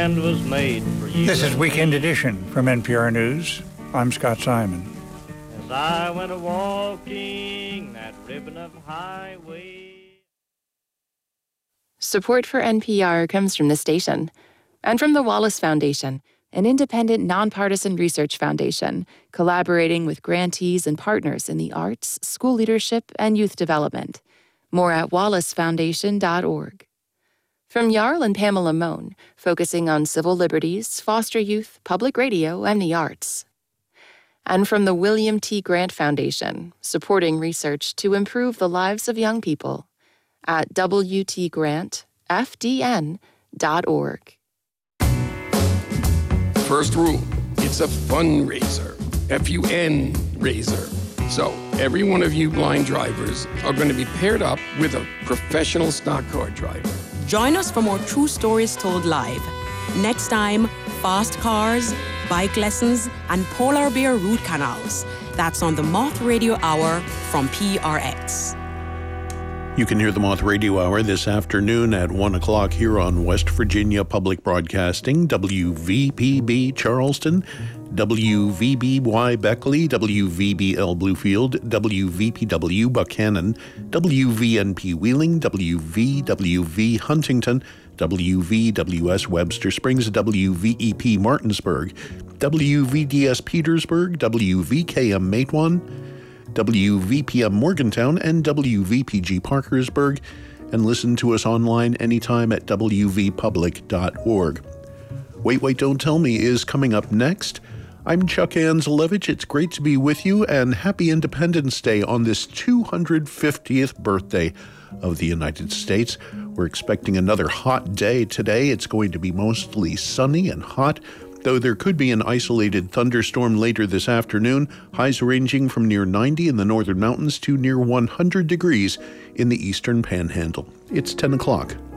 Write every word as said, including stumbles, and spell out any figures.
land was made for you. This is Weekend Edition from N P R News. I'm Scott Simon. As I went a-walking that ribbon of highway. Support for N P R comes from the station and from the Wallace Foundation, an independent, nonpartisan research foundation collaborating with grantees and partners in the arts, school leadership, and youth development. More at wallace foundation dot org. From Jarl and Pamela Mohn, focusing on civil liberties, foster youth, public radio, and the arts. And from the William T. Grant Foundation, supporting research to improve the lives of young people at w t grant f d n dot org. First rule, it's a fundraiser, F U N raiser. So every one of you blind drivers are going to be paired up with a professional stock car driver. Join us for more true stories told live. Next time, fast cars, bike lessons, and polar bear root canals. That's on the Moth Radio Hour from P R X. You can hear the Moth Radio Hour this afternoon at one o'clock here on West Virginia Public Broadcasting, W V P B Charleston, W V B Y Beckley, W V B L Bluefield, W V P W Buchanan, W V N P Wheeling, W V W V Huntington, W V W S Webster Springs, W V E P Martinsburg, W V D S Petersburg, W V K M Matewan, W V P M Morgantown, and W V P G Parkersburg, and listen to us online anytime at w v public dot org. Wait, Wait, Don't Tell Me is coming up next. I'm Chuck Anzelevich. It's great to be with you, and happy Independence Day on this two hundred fiftieth birthday of the United States. We're expecting another hot day today. It's going to be mostly sunny and hot, though there could be an isolated thunderstorm later this afternoon, highs ranging from near ninety in the northern mountains to near one hundred degrees in the eastern panhandle. It's ten o'clock.